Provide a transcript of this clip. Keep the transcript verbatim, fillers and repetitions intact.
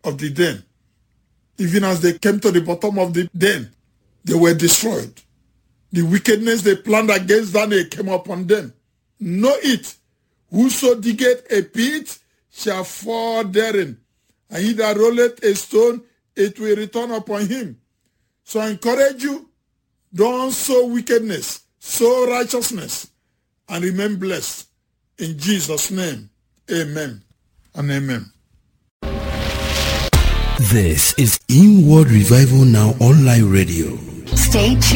of the den. Even as they came to the bottom of the den, they were destroyed. The wickedness they planned against Daniel came upon them. Know it, whoso diggeth a pit shall fall therein, and he that rolleth a stone, it will return upon him. So I encourage you, don't sow wickedness, sow righteousness, and remain blessed. In Jesus' name, amen and amen. This is Inward Revival Now Online Radio. Stay tuned.